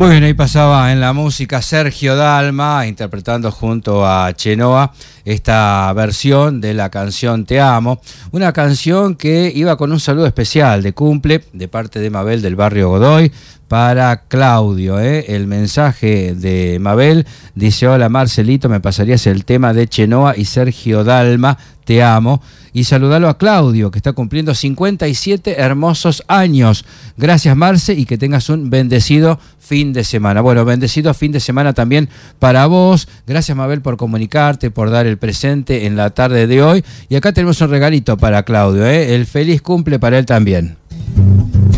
Muy bien, ahí pasaba en la música Sergio Dalma interpretando junto a Chenoa esta versión de la canción Te Amo, una canción que iba con un saludo especial de cumple de parte de Mabel del barrio Godoy para Claudio. El mensaje de Mabel dice: hola Marcelito, me pasarías el tema de Chenoa y Sergio Dalma, Te Amo, y saludalo a Claudio, que está cumpliendo 57 hermosos años. Gracias, Marce, y que tengas un bendecido fin de semana. Bueno, bendecido fin de semana también para vos. Gracias, Mabel, por comunicarte, por dar el presente en la tarde de hoy. Y acá tenemos un regalito para Claudio, el feliz cumple para él también.